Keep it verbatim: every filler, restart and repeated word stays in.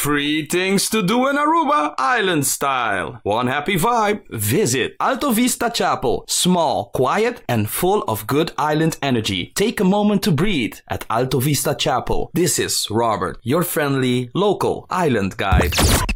Free things to do in Aruba, island style. One happy vibe. Visit Alto Vista Chapel. Small, quiet, and full of good island energy. Take a moment to breathe at Alto Vista Chapel. This is Robert, your friendly local island guide.